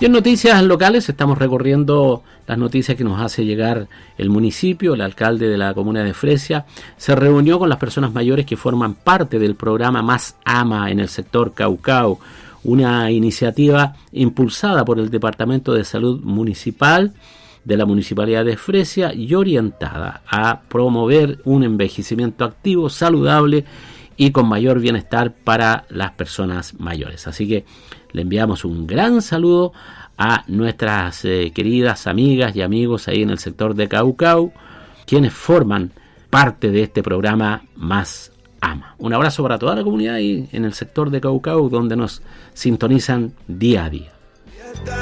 Y en noticias locales estamos recorriendo las noticias que nos hace llegar el municipio. El alcalde de la comuna de Fresia se reunió con las personas mayores que forman parte del programa Más Ama en el sector Caucao, una iniciativa impulsada por el Departamento de Salud Municipal de la Municipalidad de Fresia y orientada a promover un envejecimiento activo, saludable y con mayor bienestar para las personas mayores. Así que le enviamos un gran saludo a nuestras queridas amigas y amigos ahí en el sector de Caucao, quienes forman parte de este programa Más Ama. Un abrazo para toda la comunidad ahí en el sector de Caucao, donde nos sintonizan día a día.